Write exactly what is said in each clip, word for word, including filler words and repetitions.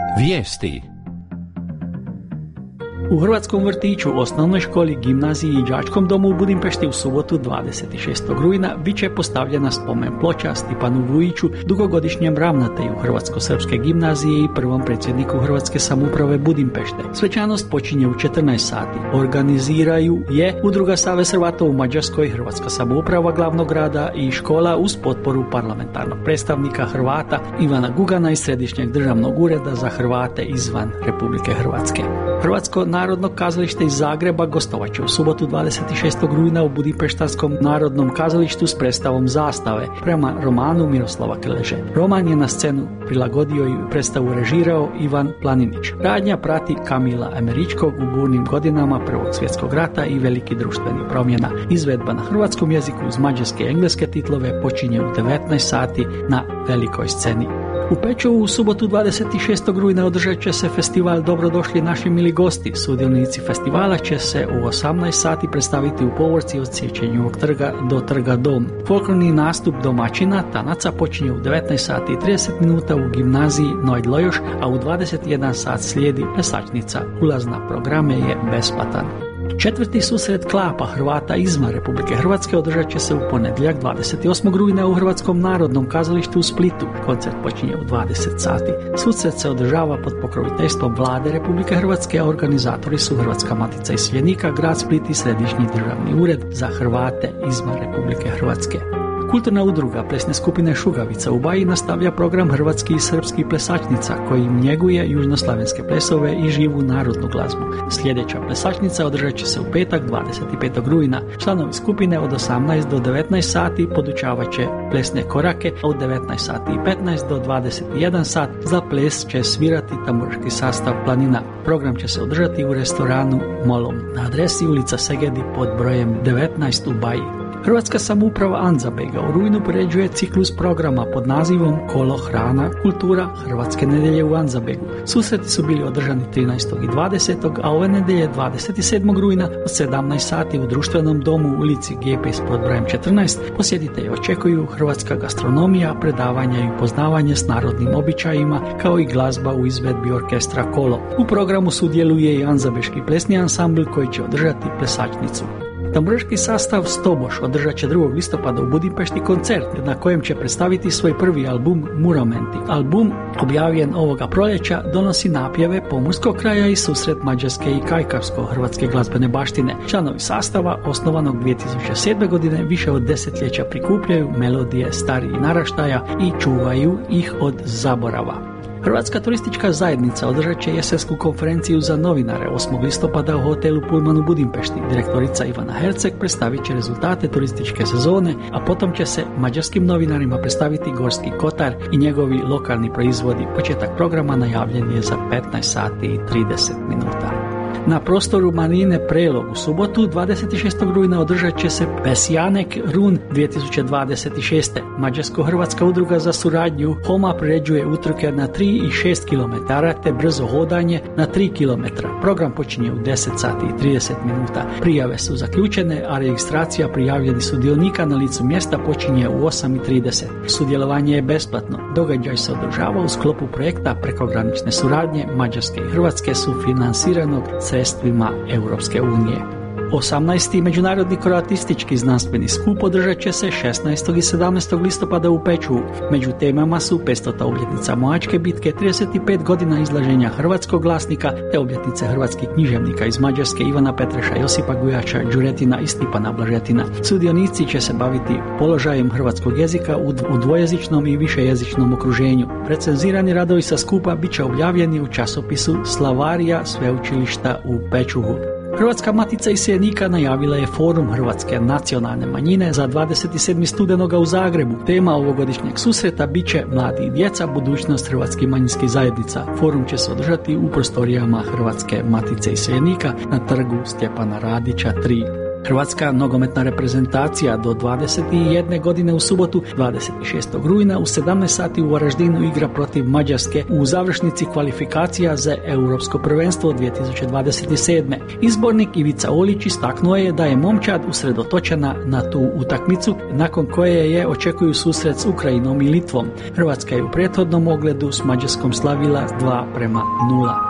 Vijesti. U Hrvatskom vrtiću, osnovnoj školi, gimnaziji i đačkom domu u Budimpešti u subotu dvadeset šestog rujna bit će postavljena spomen ploča Stipanu Vujiću, dugogodišnjem ravnatelju Hrvatsko-srpske gimnazije i prvom predsjedniku Hrvatske samouprave Budimpešte. Svečanost počinje u četrnaest sati. Organiziraju je Udruga Savez Hrvata u Mađarskoj, Hrvatska samouprava glavnog grada i škola uz potporu parlamentarnog predstavnika Hrvata Ivana Gugana iz Središnjeg državnog ureda za Hrvate izvan Republike Hrvatske. Hrvatsko Narodno kazalište iz Zagreba gostovat će u subotu dvadeset šestog rujna u Budimpeštanskom narodnom kazalištu s predstavom Zastave prema romanu Miroslava Krleže. Roman je na scenu prilagodio i predstavu režirao Ivan Planinić. Radnja prati Kamila Emeričkog u burnim godinama Prvog svjetskog rata i velikih društvenih promjena. Izvedba na hrvatskom jeziku uz mađarske i engleske titlove počinje u devetnaest sati na velikoj sceni. U Pečovu u subotu dvadeset šestog rujna održat će se festival Dobrodošli naši mili gosti. Sudionici festivala će se u osamnaest sati predstaviti u povorci od Sjećenjevog trga do trga Dom. Folklorni nastup domaćina Tanaca počinje u devetnaest sati i trideset minuta u gimnaziji Nojd Lojoš, a u dvadeset jedan sat slijedi plesačnica. Ulaz na programe je besplatan. Četvrti susret klapa Hrvata izvan Republike Hrvatske održat će se u ponedjeljak dvadeset osmog rujna u Hrvatskom narodnom kazalištu u Splitu. Koncert počinje u dvadeset sati. Susret se održava pod pokroviteljstvom Vlade Republike Hrvatske, a organizatori su Hrvatska matica iseljenika, grad Split i Središnji državni ured za Hrvate izvan RepublikeHrvatske. Kulturna udruga plesne skupine Šugavica u Baji nastavlja program hrvatskih i srpskih plesačnica koji njeguje južnoslavenske plesove i živu narodnu glazbu. Sljedeća plesačnica održat će se u petak dvadeset petog rujna. Članovi skupine od osamnaest do devetnaest sati podučavat će plesne korake, a u devetnaest sati i petnaest do dvadeset jedan sat za ples će svirati tamburaški sastav Planina. Program će se održati u restoranu Molom na adresi ulica Segedi pod brojem devetnaest u Baji. Hrvatska samouprava Anzabega u rujnu priređuje ciklus programa pod nazivom Kolo, hrana, kultura, Hrvatske nedjelje u Anzabegu. Susreti su bili održani trinaestog i dvadesetog a ove nedjelje dvadeset sedmog rujna od sedamnaest sati u društvenom domu u ulici Gepis pod brojem četrnaest. Posjetitelji očekuju hrvatska gastronomija, predavanja i upoznavanje s narodnim običajima, kao i glazba u izvedbi orkestra Kolo. U programu sudjeluje i Anzabeški plesni ansambl koji će održati plesačnicu. Tamburaški sastav Stoboš održat će drugog listopada u Budimpešti koncert na kojem će predstaviti svoj prvi album Muramenti. Album, objavljen ovoga proljeća, donosi napjeve pomorskog kraja i susret mađarske i kajkavsko-hrvatske glazbene baštine. Članovi sastava, osnovanog dvije tisuće sedme godine, više od desetljeća prikupljaju melodije starijih naraštaja i čuvaju ih od zaborava. Hrvatska turistička zajednica održat će jesensku konferenciju za novinare osmog listopada u hotelu Pullman u Budimpešti. Direktorica Ivana Herceg predstavit će rezultate turističke sezone, a potom će se mađarskim novinarima predstaviti Gorski kotar i njegovi lokalni proizvodi. Početak programa najavljen je za petnaest sati i trideset minuta. Na prostoru Marine Prelog u subotu dvadeset šestog rujna održat će se Pesjanek Run dvije tisuće dvadeset šeste. Mađarsko-hrvatska udruga za suradnju Homa priređuje utrke na tri i šest kilometara te brzo hodanje na tri kilometra. Program počinje u deset sati i trideset minuta. Prijave su zaključene, a registracija prijavljenih sudionika na licu mjesta počinje u osam i trideset. Sudjelovanje je besplatno. Događaj se održava u sklopu projekta prekogranične suradnje Mađarske i Hrvatske sufinansiranog sredstvima Europske unije. osamnaesti. Međunarodni kroatistički znanstveni skup održat će se šesnaestog i sedamnaestog listopada u Pečuvu. Među temama su petstota obljetnica Mohačke bitke, trideset pet godina izlaženja hrvatskog glasnika te obljetnice hrvatskih književnika iz Mađarske Ivana Petreša, Josipa Gujača, Đuretina i Stipana Blažetina. Sudionici će se baviti položajem hrvatskog jezika u dvojezičnom i višejezičnom okruženju. Recenzirani radovi sa skupa bit će objavljeni u časopisu Slavarija sveučilišta u Pečuvu. Hrvatska matica iseljenika najavila je forum Hrvatske nacionalne manjine za dvadeset sedmog studenoga u Zagrebu. Tema ovogodišnjeg susreta bit će Mladi i djeca, budućnost hrvatskih manjinskih zajednica. Forum će se održati u prostorijama Hrvatske matice iseljenika na trgu Stjepana Radića tri. Hrvatska nogometna reprezentacija do dvadeset jedne godine u subotu dvadeset šestog rujna u sedamnaest sati u Varaždinu igra protiv Mađarske u završnici kvalifikacija za Europsko prvenstvo dvije tisuće dvadeset sedme. Izbornik Ivica Olić istaknuo je da je momčad usredotočena na tu utakmicu, nakon koje je očekuju susret s Ukrajinom i Litvom. Hrvatska je u prethodnom ogledu s Mađarskom slavila dva prema nula.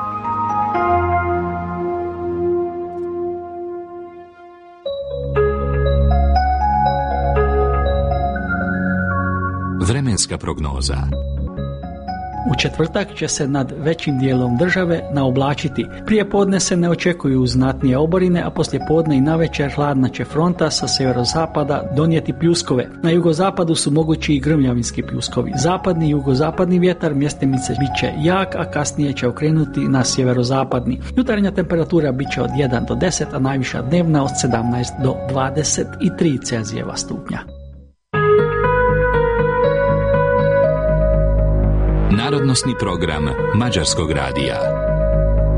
Vremenska prognoza. U četvrtak će se nad većim dijelom države naoblačiti. Prije podne se ne očekuju znatnije oborine, a poslije podne i navečer hladna će fronta sa sjeverozapada donijeti pljuskove. Na jugozapadu su mogući i grmljavinski pljuskovi. Zapadni i jugozapadni vjetar mjestimice bit će jak, a kasnije će okrenuti na sjeverozapadni. Jutarnja temperatura bit će od jedan do deset, a najviša dnevna od sedamnaest do dvadeset tri Celzijeva stupnja. Narodnosni program Mađarskog radija.